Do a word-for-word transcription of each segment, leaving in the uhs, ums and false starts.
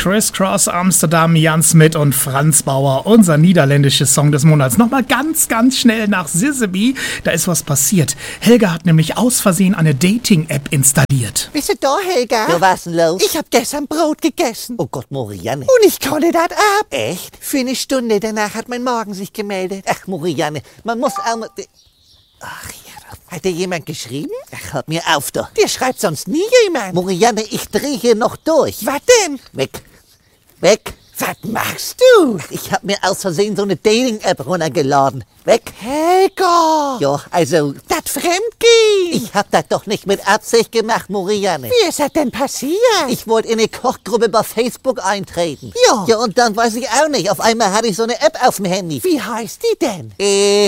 Criss Cross Amsterdam, Jan Smit und Franz Bauer, unser niederländisches Song des Monats. Nochmal ganz, ganz schnell nach Sizzeby. Da ist was passiert. Helga hat nämlich aus Versehen eine Dating-App installiert. Bist du da, Helga? Ja, was denn los? Ich hab gestern Brot gegessen. Oh Gott, Morianne. Und ich konnte das ab. Echt? Für eine Stunde danach hat mein Magen sich gemeldet. Ach, Morianne, man muss auch mal... Ach ja, hat dir jemand geschrieben? Ach, hört mir auf da. Dir schreibt sonst nie jemand. Morianne, ich dreh hier noch durch. Was denn? Weg. Weg. Was machst du? Ich hab mir aus Versehen so eine Dating-App runtergeladen. Weg. Helga! Ja, also... Das Fremdgehen! Ich hab das doch nicht mit Absicht gemacht, Morianne. Wie ist das denn passiert? Ich wollte in eine Kochgruppe bei Facebook eintreten. Ja. Ja, und dann weiß ich auch nicht. Auf einmal hatte ich so eine App auf dem Handy. Wie heißt die denn? Äh,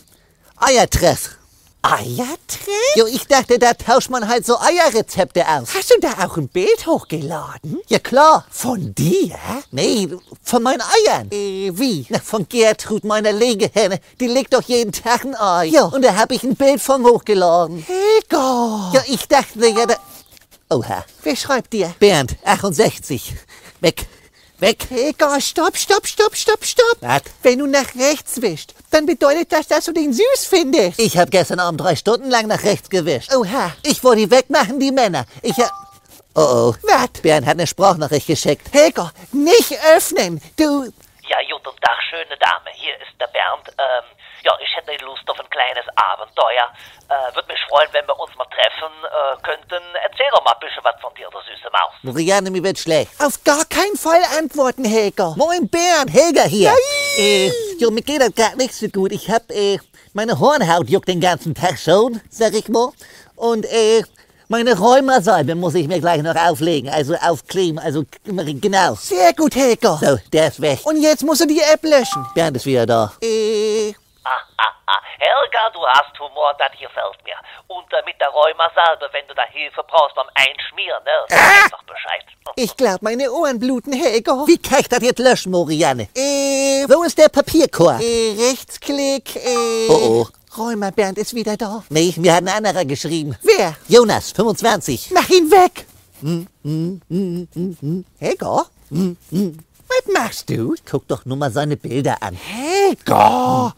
Eiertreff. Eiertreff? Jo, ich dachte, da tauscht man halt so Eierrezepte aus. Hast du da auch ein Bild hochgeladen? Ja, klar. Von dir? Nee, von meinen Eiern. Äh, wie? Na, von Gertrud, meiner Legehenne. Die legt doch jeden Tag ein Ei. Ja. Und da hab ich ein Bild von hochgeladen. Helga! Ja, ich dachte, ja, da... Oha. Wer schreibt dir? Bernd, achtundsechzig. Weg. Weg. Helga, stopp, stopp, stopp, stopp, stopp. Was? Wenn du nach rechts wischst, dann bedeutet das, dass du den süß findest. Ich hab gestern Abend drei Stunden lang nach rechts gewischt. Oha. Ich wollte die wegmachen, die Männer. Ich hab... Oh, oh. Was? Bernd hat eine Sprachnachricht geschickt. Helga, nicht öffnen. Du... Ja, guten Tag, schöne Dame. Hier ist der Bernd. Ähm, ja, ich hätte Lust auf ein kleines Abenteuer. Äh, würde mich freuen, wenn wir uns mal treffen äh, könnten. Erzähl doch mal ein bisschen was von dir, du süße Maus. Morianne, mir wird schlecht. Auf gar keinen Fall antworten, Helga. Moin Bernd, Helga hier. Äh, jo, mir geht das gar nicht so gut. Ich hab, äh, meine Hornhaut juckt den ganzen Tag schon, sag ich mal. Und, äh, meine Rheumasalbe muss ich mir gleich noch auflegen, also aufkleben, also genau. Sehr gut, Helga. So, der ist weg. Und jetzt musst du die App löschen. Bernd ist wieder da. Äh, Ah, ah, ah. Helga, du hast Humor, das gefällt mir. Und äh, mit der Rheumasalbe, wenn du da Hilfe brauchst beim Einschmieren, ne? Sag einfach Bescheid. ich glaub, meine Ohren bluten, Helga. Wie kann ich das jetzt löschen, Morianne? Äh, Wo ist der Papierkorb? äh, Rechtsklick, äh... Oh, oh. Rheuma Bernd ist wieder da. Nee, mir hat ein anderer geschrieben. Wer? Jonas, fünfundzwanzig. Mach ihn weg. Hm, hm, hm, hm, hm. Helga? Hm, hm. Was machst du? Guck doch nur mal seine Bilder an. Helga!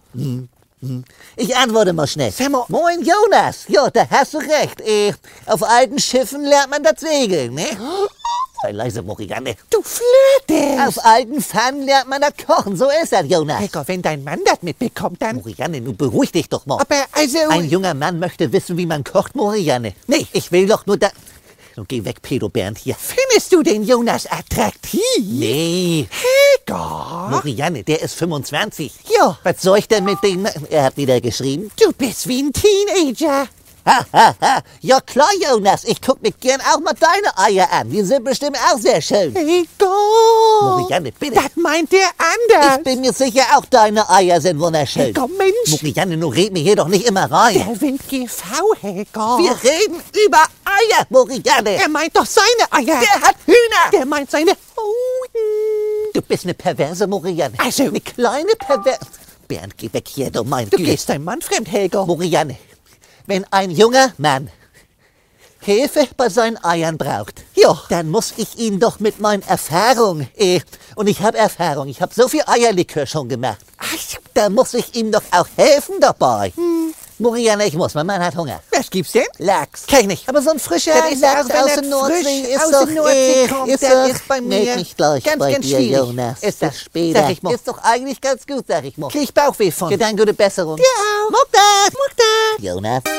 Ich antworte mal schnell. Sag mal- Moin Jonas. Ja, da hast du recht. Äh, auf alten Schiffen lernt man das Segeln, ne? Sei leise, Morianne. Du flirtest. Auf alten Pfannen lernt man das Kochen. So ist das, Jonas. Helga, wenn dein Mann das mitbekommt, dann... Morianne, nun beruhig dich doch mal. Aber also... Ein junger Mann möchte wissen, wie man kocht, Morianne. Nee, ich will doch nur da... Nun geh weg, Pedo Bernd hier. Findest du den Jonas attraktiv? Nee, Helga? Morianne, der ist fünfundzwanzig. Ja. Was soll ich denn mit dem... Er hat wieder geschrieben. Du bist wie ein Teenager. Ha, ha, ha. Ja klar, Jonas, ich guck mir gern auch mal deine Eier an. Die sind bestimmt auch sehr schön. Helga! Morianne, bitte. Das meint er anders. Ich bin mir sicher, auch deine Eier sind wunderschön. Helga, Mensch. Morianne, nun red mir hier doch nicht immer rein. Der Wind G V, Helga. Wir reden über Eier, Morianne. Er meint doch seine Eier. Der hat Hühner. Der meint seine Hoden. Du bist eine perverse Morianne. Also- eine kleine Perverse. Bernd, geh weg hier, du mein Du Güte. gehst deinem Mann fremd, Helga. Morianne, wenn ein junger Mann Hilfe bei seinen Eiern braucht, Ja. dann muss ich ihn doch mit meinen Erfahrungen, äh, und ich habe Erfahrung, ich habe so viel Eierlikör schon gemacht, Ach, da muss ich ihm doch auch helfen dabei. Hm. Morianne, ich muss, mein Mann hat Hunger. was gibt's denn? Lachs. Kenn ich nicht. Aber so ein frischer Das ist Lachs auch, wenn aus er der Nordsee frisch ist aus doch, der Nordsee äh, kommt, ist das doch, ist bei mir meld mich gleich ganz, bei ganz dir, schwierig. Jonas. Ist das das, später. sag ich mal. Ist doch eigentlich ganz gut, sag ich mal. Krieg ich Bauchweh von. Gedanke, gute Besserung. Ja auch. Muck das. Muck das. Jonas.